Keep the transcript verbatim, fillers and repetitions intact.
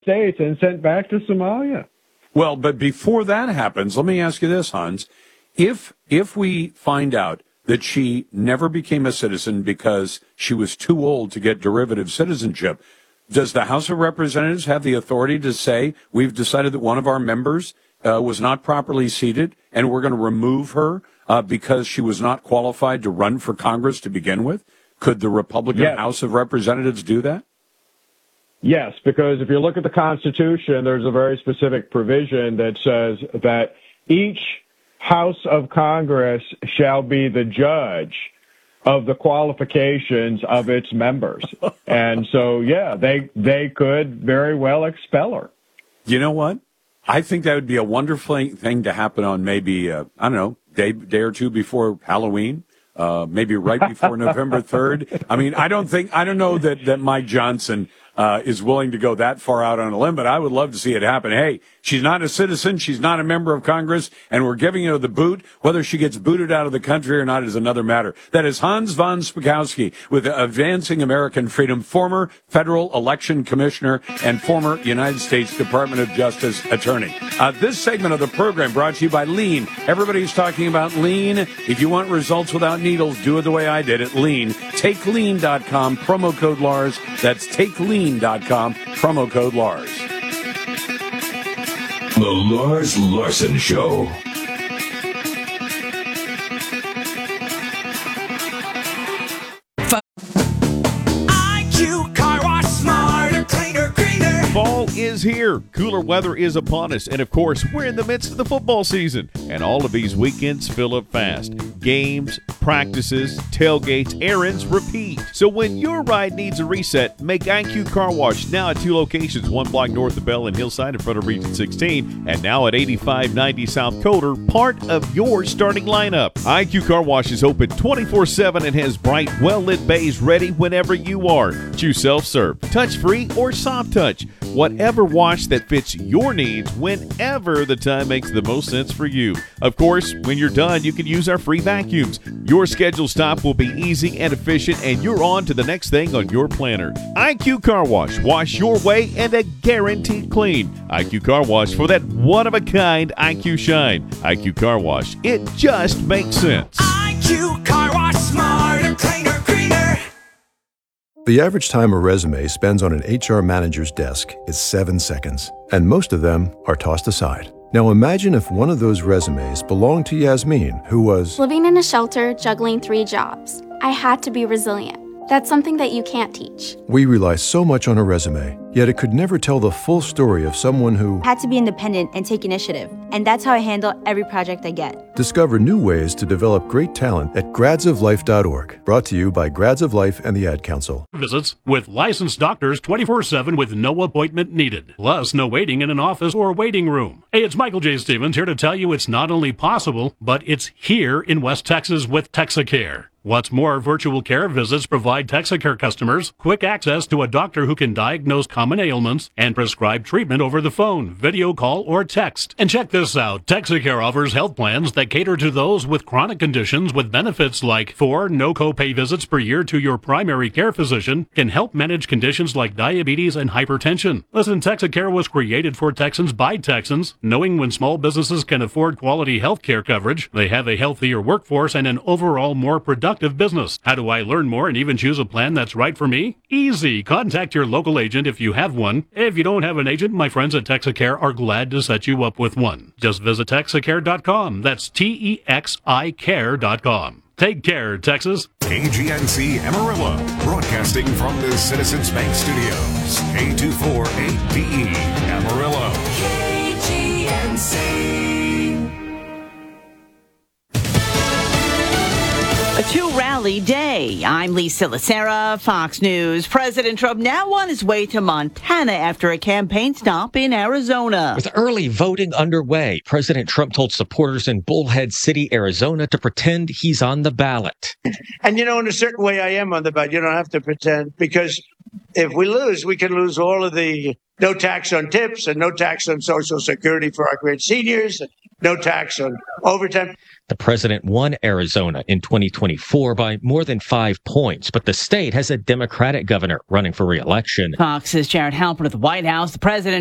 States and sent back to Somalia. Well, but before that happens, let me ask you this, Hans. If if we find out that she never became a citizen because she was too old to get derivative citizenship, does the House of Representatives have the authority to say, we've decided that one of our members uh, was not properly seated and we're going to remove her uh, because she was not qualified to run for Congress to begin with? Could the Republican yes. House of Representatives do that? Yes, because if you look at the Constitution, there's a very specific provision that says that each House of Congress shall be the judge of the qualifications of its members. And so, yeah, they they could very well expel her. You know what? I think that would be a wonderful thing to happen on maybe, uh, I don't know, day, day or two before Halloween, uh, maybe right before November third. I mean, I don't think, I don't know that, that Mike Johnson Uh, is willing to go that far out on a limb, but I would love to see it happen. Hey, she's not a citizen, she's not a member of Congress, and we're giving her the boot. Whether she gets booted out of the country or not is another matter. That is Hans von Spakovsky with Advancing American Freedom, former federal election commissioner and former United States Department of Justice attorney. Uh, this segment of the program brought to you by Lean. Everybody's talking about Lean. If you want results without needles, do it the way I did at Lean. Take lean dot com, promo code Lars. That's take lean dot com, promo code Lars. The Lars Larson Show. I Q Car Wash, smarter, cleaner, greener. Fall is here. Cooler weather is upon us. And, of course, we're in the midst of the football season. And all of these weekends fill up fast. Games, practices, tailgates, errands, repeat. So when your ride needs a reset, make I Q Car Wash now at two locations, one block north of Bell and Hillside in front of Region sixteen, and now at eighty-five ninety South Coder, part of your starting lineup. I Q Car Wash is open twenty-four seven and has bright, well-lit bays ready whenever you are. Choose self-serve, touch-free, or soft touch. Whatever wash that fits your needs whenever the time makes the most sense for you. Of course, when you're done, you can use our free vacuums. Your scheduled stop will be easy and efficient, and you're on to the next thing on your planner. I Q Car Wash. Wash your way and a guaranteed clean. I Q Car Wash for that one-of-a-kind I Q shine. I Q Car Wash. It just makes sense. I Q Car Wash, smarter, cleaner, greener. The average time a resume spends on an H R manager's desk is seven seconds, and most of them are tossed aside. Now imagine if one of those resumes belonged to Yasmin, who was living in a shelter, juggling three jobs. I had to be resilient. That's something that you can't teach. We rely so much on a resume, yet it could never tell the full story of someone who had to be independent and take initiative. And that's how I handle every project I get. Discover new ways to develop great talent at grads of life dot org. Brought to you by Grads of Life and the Ad Council. Visits with licensed doctors twenty-four seven with no appointment needed. Plus, no waiting in an office or waiting room. Hey, it's Michael J. Stevens here to tell you it's not only possible, but it's here in West Texas with Texacare. What's more, virtual care visits provide Texacare customers quick access to a doctor who can diagnose common ailments and prescribe treatment over the phone, video call, or text. And check this out. Texacare offers health plans that cater to those with chronic conditions with benefits like four no copay visits per year to your primary care physician can help manage conditions like diabetes and hypertension. Listen, Texacare was created for Texans by Texans, knowing when small businesses can afford quality health care coverage, they have a healthier workforce and an overall more productive business. How do I learn more and even choose a plan that's right for me? Easy. Contact your local agent if you have one. If you don't have an agent, my friends at Texacare are glad to set you up with one. Just visit Texacare dot com. That's T E X I care dot com. Take care, Texas. K G N C Amarillo, broadcasting from the Citizens Bank Studios. K two four eight B E, Amarillo. K G N C. A two-rally day. I'm Lisa Lacera, Fox News. President Trump now on his way to Montana after a campaign stop in Arizona. With early voting underway, President Trump told supporters in Bullhead City, Arizona, to pretend he's on the ballot. And, you know, in a certain way, I am on the ballot. You don't have to pretend, because if we lose, we can lose all of the no tax on tips and no tax on Social Security for our great seniors. no tax on overtime. The president won Arizona in twenty twenty-four by more than five points, but the state has a Democratic governor running for re-election. Fox's Jared Halpern at the White House. The president